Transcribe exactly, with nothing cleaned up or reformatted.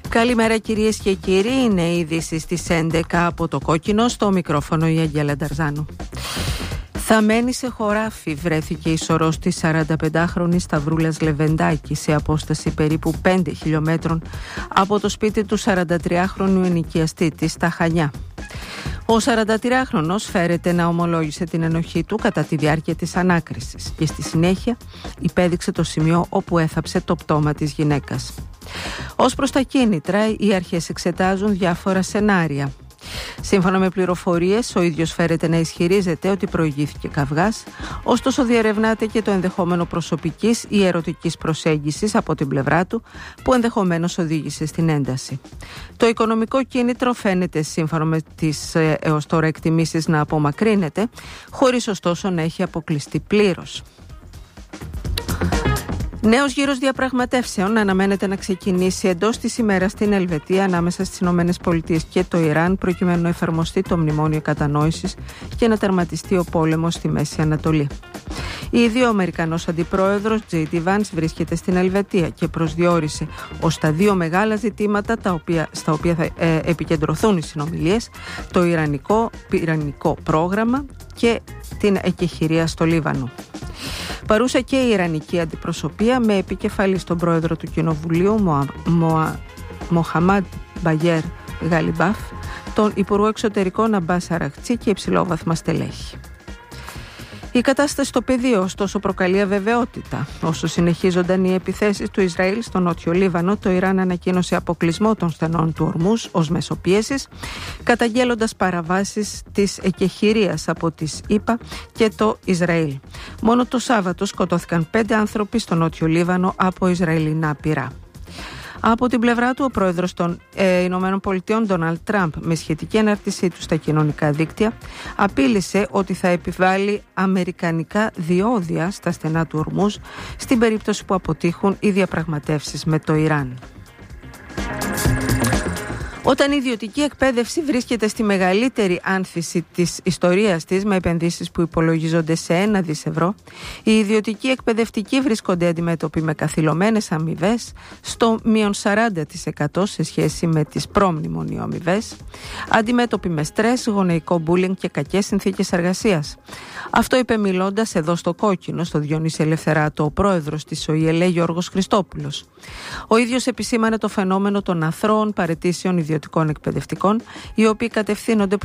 Καλημέρα κυρίες και κύριοι, είναι οι ειδήσεις στις έντεκα από το Κόκκινο, στο μικρόφωνο η Αγγέλα Νταρζάνου. Θαμμένη σε χωράφι βρέθηκε η σωρός της σαρανταπεντάχρονης Σταυρούλας Λεβεντάκη σε απόσταση περίπου πέντε χιλιόμετρων από το σπίτι του σαραντατριάχρονου ενοικιαστή της στα Χανιά. Ο σαραντατριάχρονος φέρεται να ομολόγησε την ενοχή του κατά τη διάρκεια της ανάκρισης και στη συνέχεια υπέδειξε το σημείο όπου έθαψε το πτώμα της γυναίκας. Ως προς τα κίνητρα, οι αρχές εξετάζουν διάφορα σενάρια. Σύμφωνα με πληροφορίες, ο ίδιος φέρεται να ισχυρίζεται ότι προηγήθηκε καυγάς, ωστόσο διερευνάται και το ενδεχόμενο προσωπικής ή ερωτικής προσέγγισης από την πλευρά του, που ενδεχομένως οδήγησε στην ένταση. Το οικονομικό κίνητρο φαίνεται, σύμφωνα με τις ε, έως τώρα εκτιμήσεις, να απομακρύνεται, χωρίς ωστόσο να έχει αποκλειστεί πλήρως. Νέος γύρος διαπραγματεύσεων αναμένεται να ξεκινήσει εντός της ημέρας στην Ελβετία ανάμεσα στις ΗΠΑ και το Ιράν, προκειμένου να εφαρμοστεί το μνημόνιο κατανόησης και να τερματιστεί ο πόλεμος στη Μέση Ανατολή. Ήδη ο Αμερικανός Αντιπρόεδρος τζέι ντι Vance βρίσκεται στην Ελβετία και προσδιορίσε ως τα δύο μεγάλα ζητήματα τα οποία, στα οποία θα ε, επικεντρωθούν οι συνομιλίες, το Ιρανικό πυρηνικό πρόγραμμα και την εκεχηρία στο Λίβανο. Παρούσα και η Ιρανική αντιπροσωπεία με επικεφαλή στον πρόεδρο του Κοινοβουλίου Μοα... Μοα... Μοχαμάντ Μπαγέρ Γαλιμπάφ, τον Υπουργό Εξωτερικών Αμπάς Αραχτσί και υψηλόβαθμα στελέχη. Η κατάσταση στο πεδίο ωστόσο προκαλεί αβεβαιότητα. Όσο συνεχίζονταν οι επιθέσεις του Ισραήλ στο νότιο Λίβανο, το Ιράν ανακοίνωσε αποκλεισμό των στενών του Ορμούζ ως μέσο πίεσης, καταγγέλλοντας παραβάσεις της εκεχηρίας από τις ΗΠΑ και το Ισραήλ. Μόνο το Σάββατο σκοτώθηκαν πέντε άνθρωποι στο νότιο Λίβανο από Ισραηλινά πυρά. Από την πλευρά του, ο πρόεδρος των ε, Ηνωμένων Πολιτειών, Ντόναλντ Τραμπ, με σχετική ανάρτησή του στα κοινωνικά δίκτυα, απείλησε ότι θα επιβάλλει αμερικανικά διόδια στα στενά του Ορμούζ στην περίπτωση που αποτύχουν οι διαπραγματεύσεις με το Ιράν. Όταν η ιδιωτική εκπαίδευση βρίσκεται στη μεγαλύτερη άνθηση της ιστορίας της, με επενδύσεις που υπολογίζονται σε ένα δις ευρώ, οι ιδιωτικοί εκπαιδευτικοί βρίσκονται αντιμέτωποι με καθυλωμένες αμοιβές στο μείον σαράντα τοις εκατό σε σχέση με τις προμνημονιο αμοιβές, αντιμέτωποι με στρες, γονεϊκό μπούλινγκ και κακές συνθήκες εργασίας. Αυτό είπε μιλώντας εδώ στο Κόκκινο, στο Διονύση Ελευθεράτο, ο πρόεδρος της ΟΗΕ Γιώργος Χριστόπουλος. Ο ίδιος επισήμανε το φαινόμενο των αθρώων παραιτήσεων ιδιωτικών εκπαιδευτικών, οι οποίοι κατευθύνονται